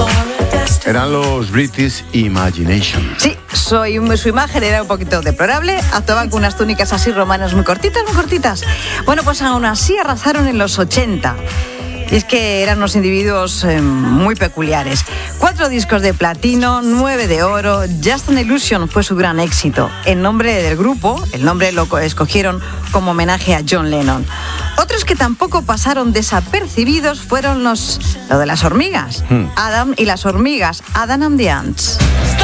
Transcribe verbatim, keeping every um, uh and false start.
Eran los British Imagination. Sí, soy, su imagen era un poquito deplorable. Actuaban con unas túnicas así romanas muy cortitas, muy cortitas. Bueno, pues aún así arrasaron en los ochenta. Y es que eran unos individuos eh, muy peculiares. Cuatro discos de platino, nueve de oro. Just an Illusion fue su gran éxito. El nombre del grupo, el nombre lo escogieron como homenaje a John Lennon. Otros que tampoco pasaron desapercibidos fueron los, lo de las hormigas. Hmm. Adam y las hormigas, Adam and the Ants.